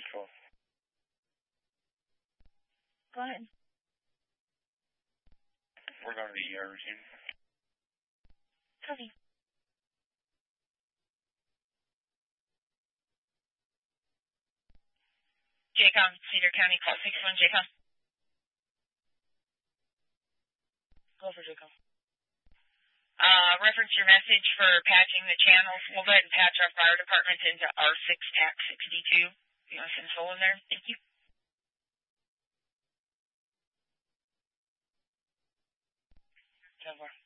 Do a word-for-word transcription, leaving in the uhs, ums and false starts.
call. Go ahead. We're going to the E R routine. Copy. J COM, Cedar County, call six one J COM. Go for J COM. Uh, reference your message for patching the channels. We'll go ahead and patch our fire department into R six T A C sixty-two. You want to send soul in there? Thank you. ten four.